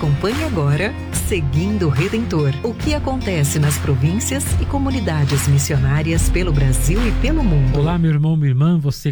Acompanhe agora Seguindo o Redentor. O que acontece nas províncias e comunidades missionárias pelo Brasil e pelo mundo. Olá, meu irmão, minha irmã, você